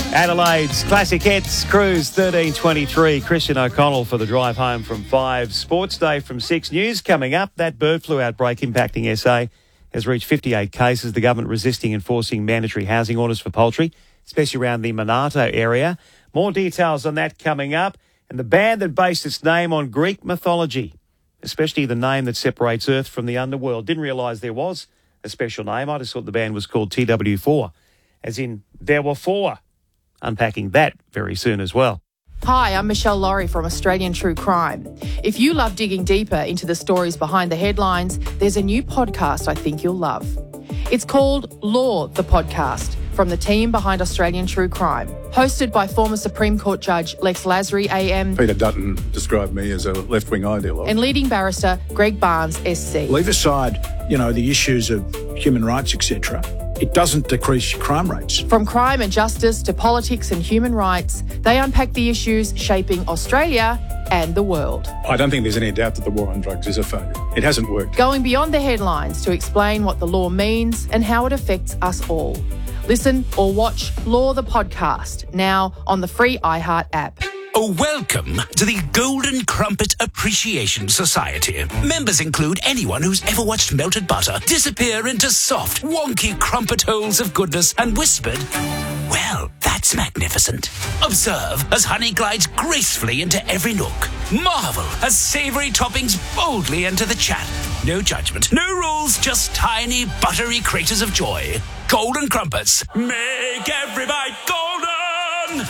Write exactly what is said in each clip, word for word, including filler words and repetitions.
Adelaide's classic hits, Cruise thirteen twenty-three. Christian O'Connell for the drive home from five. Sports Day from six. News coming up. That bird flu outbreak impacting S A has reached fifty-eight cases. The government resisting enforcing mandatory housing orders for poultry, especially around the Monarto area. More details on that coming up. And the band that based its name on Greek mythology, especially the name that separates Earth from the underworld. Didn't realise there was a special name. I just thought the band was called T W four, as in there were four. Unpacking that very soon as well. Hi, I'm Michelle Laurie from Australian True Crime. If you love digging deeper into the stories behind the headlines, there's a new podcast I think you'll love. It's called Law, the Podcast, from the team behind Australian True Crime. Hosted by former Supreme Court Judge Lex Lasry A M. Peter Dutton described me as a left-wing ideologue. And leading barrister Greg Barnes S C. Leave aside, you know, the issues of human rights, et cetera. It doesn't decrease crime rates. From crime and justice to politics and human rights, they unpack the issues shaping Australia and the world. I don't think there's any doubt that the war on drugs is a failure. It hasn't worked. Going beyond the headlines to explain what the law means and how it affects us all. Listen or watch Law the Podcast, now on the free iHeart app. Oh, welcome to the Golden Crumpet Appreciation Society. Members include anyone who's ever watched melted butter disappear into soft, wonky crumpet holes of goodness and whispered, well, that's magnificent. Observe as honey glides gracefully into every nook. Marvel as savoury toppings boldly enter the chat. No judgment, no rules, just tiny, buttery craters of joy. Golden Crumpets. Make every bite golden!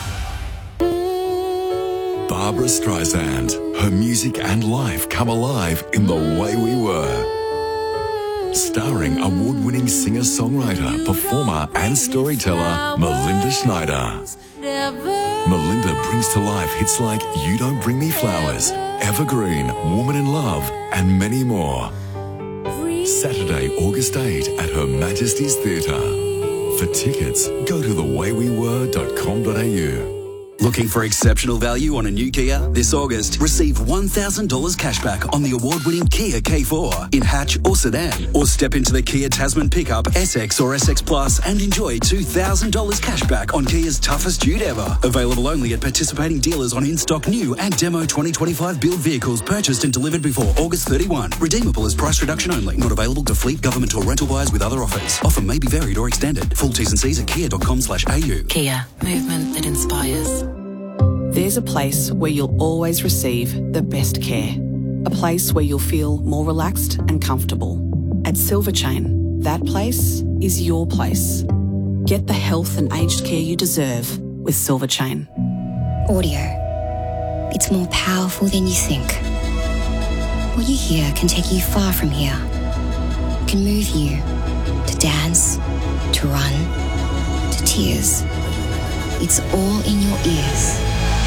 Barbra Streisand. Her music and life come alive in The Way We Were. Starring award-winning singer-songwriter, performer and storyteller Melinda Schneider. Melinda brings to life hits like You Don't Bring Me Flowers, Evergreen, Woman in Love and many more. Saturday, August eighth at Her Majesty's Theatre. For tickets, go to the way we were dot com dot a u. Looking for exceptional value on a new Kia? This August, receive one thousand dollars cashback on the award-winning Kia K four in hatch or sedan. Or step into the Kia Tasman pickup, S X or S X Plus and enjoy two thousand dollars cashback on Kia's toughest dude ever. Available only at participating dealers on in-stock new and demo twenty twenty-five build vehicles purchased and delivered before August thirty-first. Redeemable as price reduction only. Not available to fleet, government or rental buyers with other offers. Offer may be varied or extended. Full T's and C's at kia dot com slash a u. Kia. Movement that inspires. There's a place where you'll always receive the best care. A place where you'll feel more relaxed and comfortable. At Silver Chain, that place is your place. Get the health and aged care you deserve with Silver Chain. Audio. It's more powerful than you think. What you hear can take you far from here. It can move you to dance, to run, to tears. It's all in your ears.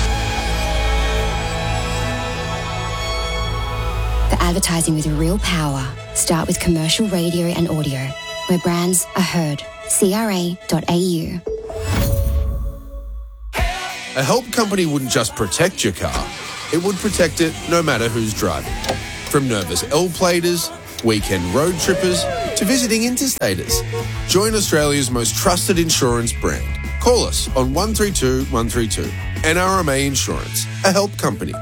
For advertising with real power, start with commercial radio and audio, where brands are heard. C R A dot A U. A help company wouldn't just protect your car, it would protect it no matter who's driving. From nervous L-platers, weekend road trippers, to visiting interstaters. Join Australia's most trusted insurance brand. Call us on one three two one three two. N R M A Insurance, a help company.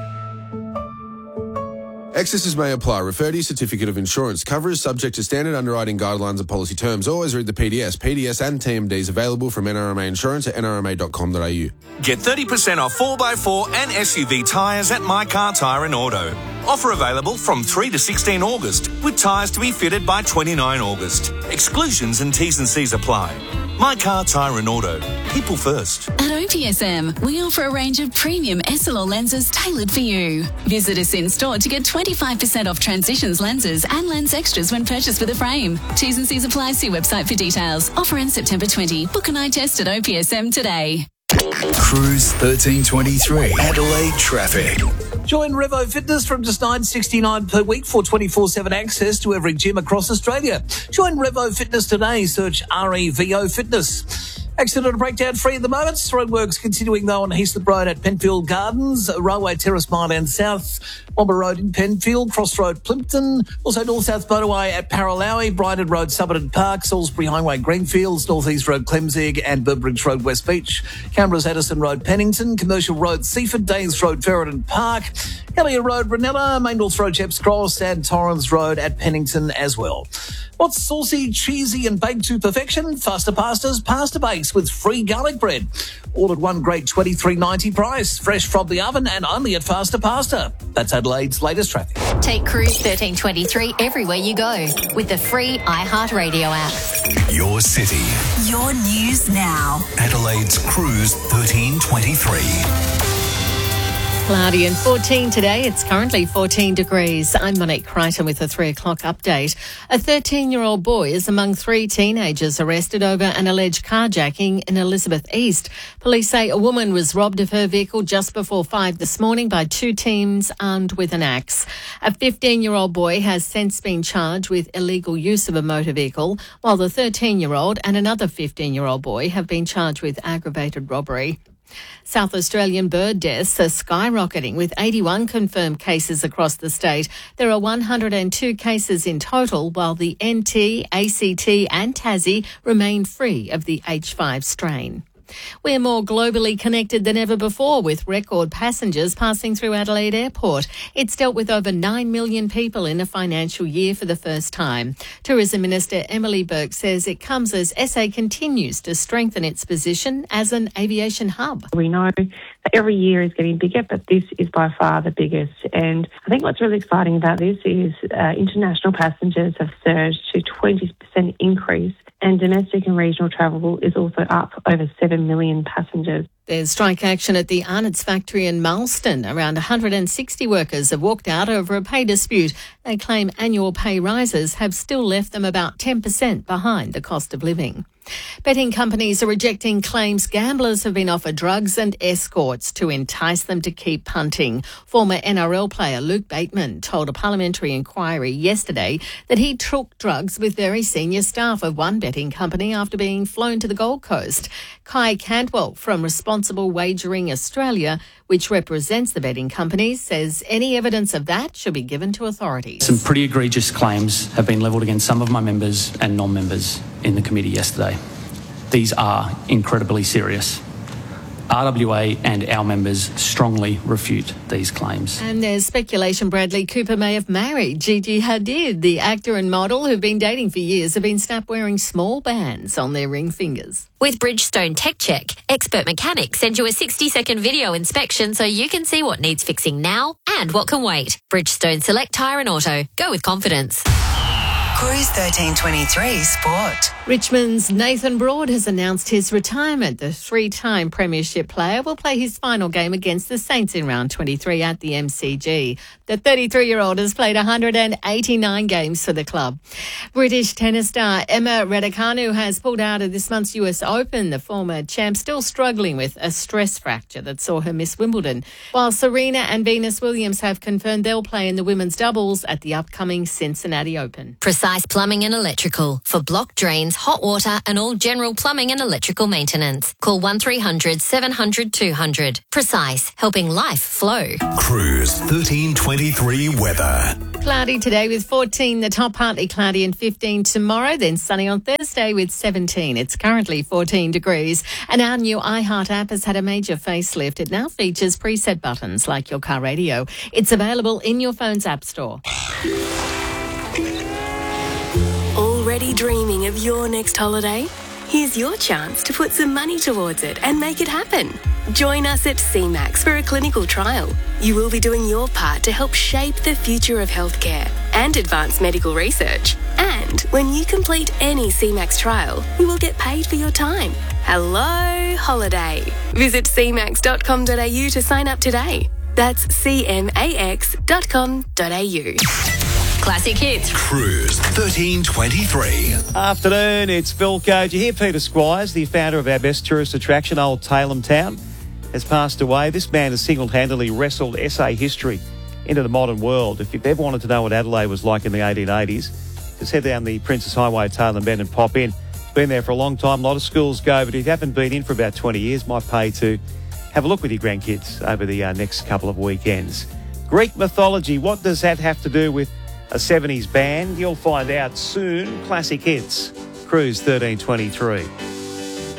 Excesses may apply. Refer to your certificate of insurance. Cover is subject to standard underwriting guidelines and policy terms. Always read the P D S. P D S and T M Ds available from N R M A Insurance at N R M A dot com dot a u. Get thirty percent off four by four and S U V tyres at My Car Tyre and Auto. Offer available from three to sixteen August, with tyres to be fitted by twenty-nine August. Exclusions and T's and C's apply. My Car Tyre and Auto. People first. At O P S M, we offer a range of premium S L R lenses tailored for you. Visit us in store to get twenty-five percent off Transitions lenses and lens extras when purchased with a frame. T's and C's apply. See website for details. Offer ends September twentieth. Book an eye test at O P S M today. Cruise thirteen twenty-three. Adelaide traffic. Join Revo Fitness from just nine dollars sixty-nine per week for twenty-four seven access to every gym across Australia. Join Revo Fitness today. Search R E V O Fitness. Accident and breakdown free at the moment. Roadworks continuing though on Heaslip Road at Penfield Gardens, Railway Terrace Mile End South, Womber Road in Penfield, Cross Road Plimpton, also North-South Motorway at Paralowie, Bryden Road Somerton Park, Salisbury Highway Greenfields, North East Road Clemzig and Burbridge Road West Beach, Canberra's Addison Road Pennington, Commercial Road Seaford, Danes Road Ferreton Park, Elliott Road Ranella, Main North Road Sheps Cross and Torrens Road at Pennington as well. What's saucy, cheesy and baked to perfection? Faster Pasta's Pasta Bakes with free garlic bread. All at one great twenty-three ninety price. Fresh from the oven and only at Faster Pasta. That's Adelaide's latest traffic. Take Cruise thirteen twenty-three everywhere you go with the free iHeartRadio app. Your city. Your news now. Adelaide's Cruise thirteen twenty-three. Cloudy and fourteen today. It's currently fourteen degrees. I'm Monique Crichton with a three o'clock update. A thirteen-year-old boy is among three teenagers arrested over an alleged carjacking in Elizabeth East. Police say a woman was robbed of her vehicle just before five this morning by two teams armed with an axe. A fifteen-year-old boy has since been charged with illegal use of a motor vehicle, while the thirteen-year-old and another fifteen-year-old boy have been charged with aggravated robbery. South Australian bird deaths are skyrocketing with eighty-one confirmed cases across the state. There are one hundred two cases in total, while the N T, A C T and Tassie remain free of the H five strain. We're more globally connected than ever before, with record passengers passing through Adelaide Airport. It's dealt with over nine million people in a financial year for the first time. Tourism Minister Emily Burke says it comes as S A continues to strengthen its position as an aviation hub. We know that every year is getting bigger, but this is by far the biggest. And I think what's really exciting about this is uh, international passengers have surged to twenty percent increase, and domestic and regional travel is also up over seven million passengers. There's strike action at the Arnott's factory in Marston. Around one hundred sixty workers have walked out over a pay dispute. They claim annual pay rises have still left them about ten percent behind the cost of living. Betting companies are rejecting claims gamblers have been offered drugs and escorts to entice them to keep punting. Former N R L player Luke Bateman told a parliamentary inquiry yesterday that he took drugs with very senior staff of one betting company after being flown to the Gold Coast. Kai Cantwell from Responsible Wagering Australia, which represents the betting companies, says any evidence of that should be given to authorities. Some pretty egregious claims have been levelled against some of my members and non-members in the committee yesterday. These are incredibly serious. R W A and our members strongly refute these claims. And there's speculation Bradley Cooper may have married Gigi Hadid. The actor and model who've been dating for years have been snapped wearing small bands on their ring fingers. With Bridgestone Tech Check, expert mechanics send you a sixty second video inspection so you can see what needs fixing now and what can wait. Bridgestone Select Tyre and Auto. Go with confidence. Cruise thirteen twenty-three Sport. Richmond's Nathan Broad has announced his retirement. The three-time premiership player will play his final game against the Saints in round twenty-three at the M C G. The thirty-three-year-old has played one hundred eighty-nine games for the club. British tennis star Emma Raducanu has pulled out of this month's U S Open. The former champ still struggling with a stress fracture that saw her miss Wimbledon, while Serena and Venus Williams have confirmed they'll play in the women's doubles at the upcoming Cincinnati Open. Precise Plumbing and Electrical for block drains, hot water and all general plumbing and electrical maintenance. Call one three hundred seven hundred two hundred. Precise, helping life flow. Cruise thirteen twenty-three weather. Cloudy today with fourteen, the top partly cloudy and fifteen tomorrow, then sunny on Thursday with seventeen. It's currently fourteen degrees. And our new iHeart app has had a major facelift. It now features preset buttons like your car radio. It's available in your phone's app store. Already dreaming of your next holiday? Here's your chance to put some money towards it and make it happen. Join us at C MAX for a clinical trial. You will be doing your part to help shape the future of healthcare and advanced medical research. And when you complete any C MAX trial, you will get paid for your time. Hello, holiday. Visit c max dot com dot a u to sign up today. That's c max dot com dot a u. Classic hits. Cruise thirteen twenty-three. Afternoon, it's Philco. Did you hear Peter Squires, the founder of our best tourist attraction, Old Tailem Town, has passed away? This man has single-handedly wrestled S A history into the modern world. If you've ever wanted to know what Adelaide was like in the eighteen eighties, just head down the Princess Highway at Tailem Bend and pop in. Been there for a long time. A lot of schools go, but if you haven't been in for about twenty years, might pay to have a look with your grandkids over the uh, next couple of weekends. Greek mythology, what does that have to do with a seventies band? You'll find out soon. Classic hits. Cruise thirteen twenty-three.